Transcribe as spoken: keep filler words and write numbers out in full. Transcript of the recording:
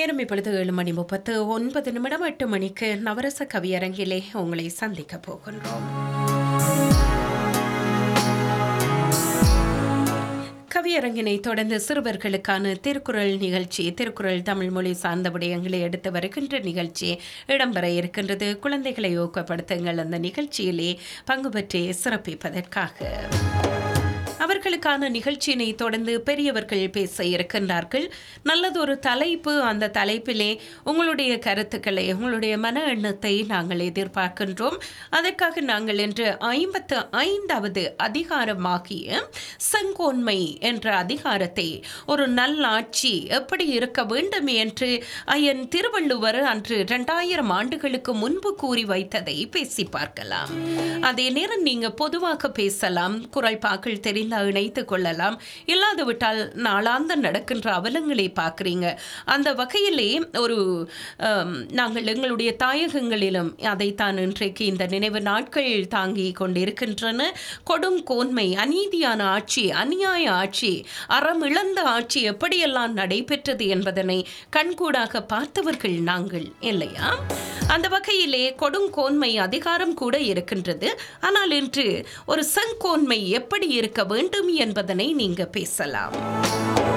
நேரம் இப்பொழுது ஏழு மணி முப்பத்து ஒன்பது நிமிடம் எட்டு மணிக்கு நவரச கவியரங்கிலே உங்களை சந்திக்க போகின்றோம். கவியரங்கினை தொடர்ந்து சிறுவர்களுக்கான திருக்குறள் நிகழ்ச்சி, திருக்குறள் தமிழ் மொழி சார்ந்த விடயங்களை எடுத்து வருகின்ற நிகழ்ச்சி இடம்பெற இருக்கின்றது. குழந்தைகளை ஊக்கப்படுத்துங்கள். அந்த நிகழ்ச்சியிலே பங்கு பெற்று சிறப்பிப்பதற்காக அவர்களுக்கான நிகழ்ச்சியினை தொடர்ந்து பெரியவர்கள் பேச இருக்கின்றார்கள். நல்லதொரு தலைப்பு. அந்த தலைப்பிலே உங்களுடைய கருத்துக்களை, உங்களுடைய மன எண்ணத்தை நாங்கள் எதிர்பார்க்கின்றோம். அதற்காக நாங்கள் இன்று ஐம்பத்து ஐந்தாவது அதிகாரமாகிய செங்கோன்மை என்ற அதிகாரத்தை, ஒரு நல்லாட்சி எப்படி இருக்க வேண்டும் என்று ஐயன் திருவள்ளுவர் அன்று இரண்டாயிரம் ஆண்டுகளுக்கு முன்பு கூறி வைத்ததை பேசி பார்க்கலாம். அதே நேரம் நீங்க பொதுவாக பேசலாம், குரல் பாக்கள் தெரிந்த இணைத்துக் கொள்ளலாம். இல்லாது விட்டால் நாளாந்த நடக்கின்ற அவலங்களை பார்க்குறீங்க. அந்த வகையிலே ஒரு நாங்கள் எங்களுடைய தாயகங்களிலும் அதைத்தான் இன்றைக்கு இந்த நினைவு நாட்கள் தாங்கி கொண்டிருக்கின்றன. கொடும் கோன்மை, அநீதியான ஆட்சி, அநியாய ஆட்சி, அறம் இழந்த ஆட்சி எப்படியெல்லாம் நடைபெற்றது என்பதனை கண்கூடாக பார்த்தவர்கள் நாங்கள் இல்லையா? அந்த வகையிலே கொடுங்கோன்மை அதிகாரம் கூட இருக்கின்றது. ஆனால் இன்று ஒரு செங்கோன்மை எப்படி இருக்க வேண்டும் என்பதனை நீங்க பேசலாம்.